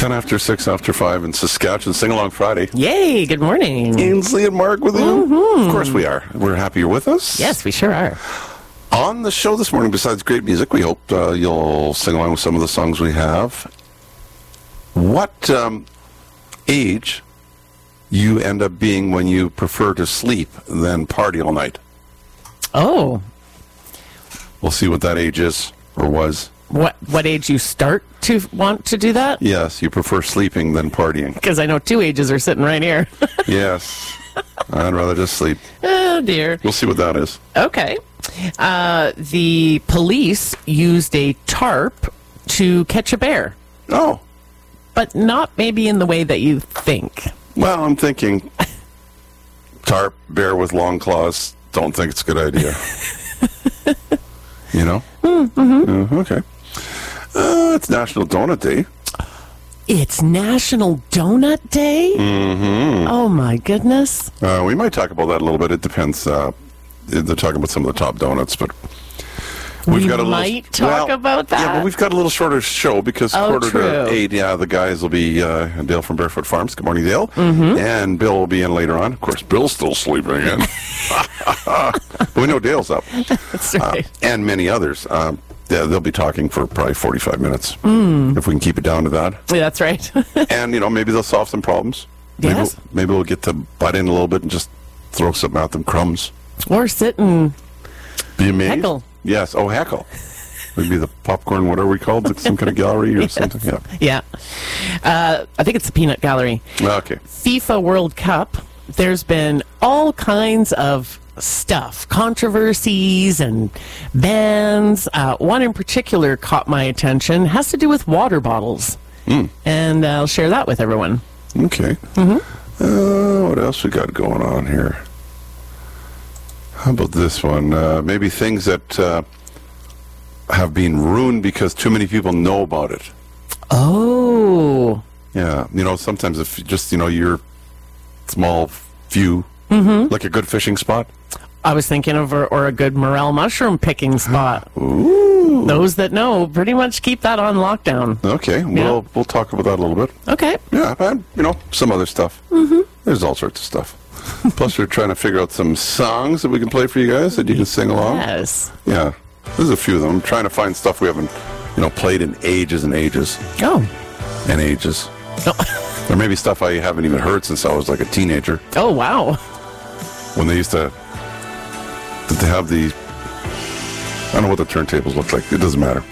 10 after 6 after 5 in Saskatchewan. Sing Along Friday. Yay, good morning. Ainsley and Mark with you. Mm-hmm. Of course we are. We're happy you're with us. Yes, we sure are. On the show this morning, besides great music, we hope you'll sing along with some of the songs we have. What age you end up being when you prefer to sleep than party all night? Oh. We'll see what that age is or was. What age you start to want to do that? Yes, you prefer sleeping than partying. Because I know two ages are sitting right here. Yes. I'd rather just sleep. Oh, dear. We'll see what that is. Okay. The police used a tarp to catch a bear. Oh. But not maybe in the way that you think. Well, I'm thinking tarp, bear with long claws, don't think it's a good idea. You know? Mm-hmm. Okay. It's National Donut Day. It's National Donut Day? Mm-hmm. Oh, my goodness. We might talk about that a little bit. It depends. They're talking about some of the top donuts, but we might talk about that. Yeah, but we've got a little shorter show because quarter to 8, the guys will be Dale from Barefoot Farms. Good morning, Dale. Mm-hmm. And Bill will be in later on. Of course, Bill's still sleeping in. But we know Dale's up. That's right. And many others. They'll be talking for probably 45 minutes, if we can keep it down to that. Yeah, that's right. And, maybe they'll solve some problems. Yes. Maybe we'll get to butt in a little bit and just throw something at them, crumbs. Or sit and be amazed. Heckle. Yes. Oh, heckle. Maybe the popcorn, what are we called? Some kind of gallery or yes. something? Yeah. I think it's the Peanut Gallery. Okay. FIFA World Cup. There's been all kinds of stuff, controversies and bans. One in particular caught my attention. Has to do with water bottles. And I'll share that with everyone. Okay. What else we got going on here? How about this one? Maybe things that have been ruined because too many people know about it. Oh. Yeah. Sometimes if just, your small few, like a good fishing spot. I was thinking of or a good morel mushroom picking spot. Ooh. Those that know pretty much keep that on lockdown. Okay. Yeah. We'll talk about that a little bit. Okay. Yeah, and, some other stuff. There's all sorts of stuff. Plus, we're trying to figure out some songs that we can play for you guys that you can sing along. Yes. Yeah. There's a few of them. I'm trying to find stuff we haven't, played in ages and ages. Oh. And ages. Oh. Or maybe stuff I haven't even heard since I was like a teenager. Oh, wow. When they used to have the, I don't know what the turntables looked like. It doesn't matter.